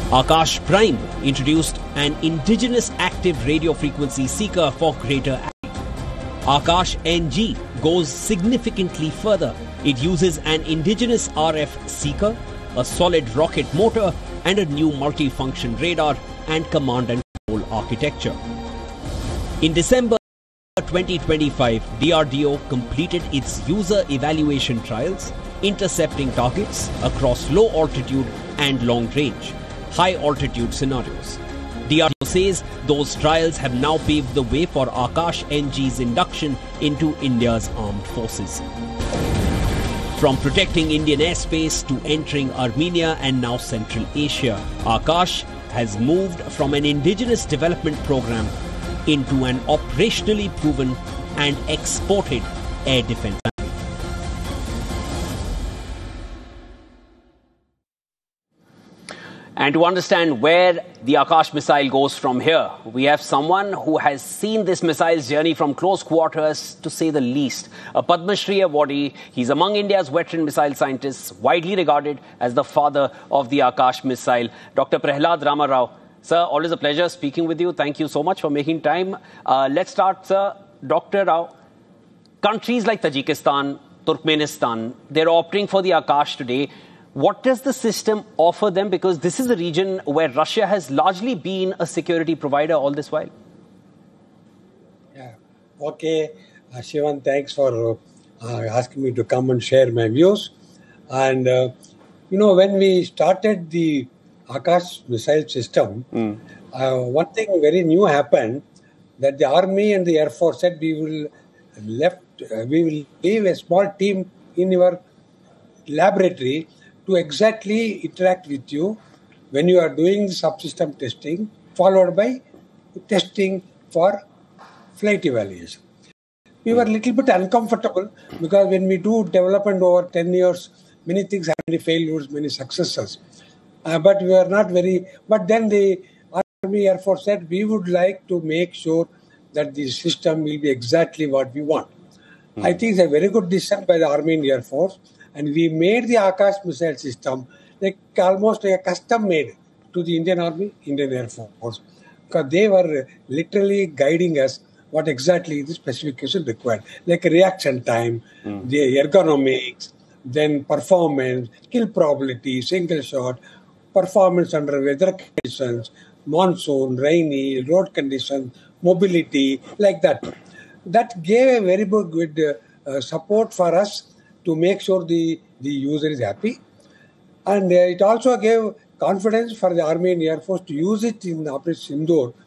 Akash Prime introduced an indigenous active radio frequency seeker for greater accuracy. Akash NG goes significantly further. It uses an indigenous RF seeker, a solid rocket motor, and a new multi-function radar and command and control architecture. In December 2025, DRDO completed its user evaluation trials, intercepting targets across low altitude and long range, high altitude scenarios. DRDO says those trials have now paved the way for Akash NG's induction into India's armed forces. From protecting Indian airspace to entering Armenia and now Central Asia, Akash has moved from an indigenous development program into an operationally proven and exported air defense. And to understand where the Akash missile goes from here, we have someone who has seen this missile's journey from close quarters, to say the least. A Padma Shri awardee, he's among India's veteran missile scientists, widely regarded as the father of the Akash missile. Dr. Prahlad Rama Rao. Sir, always a pleasure speaking with you. Thank you so much for making time. Let's start, sir. Dr. Rao, countries like Tajikistan, Turkmenistan, they're opting for the Akash today. What does the system offer them? Because this is a region where Russia has largely been a security provider all this while. Yeah. Okay. Shivan, thanks for asking me to come and share my views. And, when we started the Akash missile system, one thing very new happened, that the Army and the Air Force said we will leave a small team in your laboratory to exactly interact with you when you are doing subsystem testing, followed by testing for flight evaluation. We were a little bit uncomfortable because when we do development over 10 years, many things have, many failures, many successes. But we were not very... But then the Army Air Force said we would like to make sure that the system will be exactly what we want. I think it's a very good decision by the Army and Air Force. And we made the Akash missile system almost like a custom made to the Indian Army, Indian Air Force. Because they were literally guiding us what exactly the specification required. Like reaction time, the ergonomics, then performance, kill probability, single shot, performance under weather conditions, monsoon, rainy, road conditions, mobility, like that. That gave a very good support for us to make sure the user is happy. And it also gave confidence for the Army and Air Force to use it in Operation Sindoor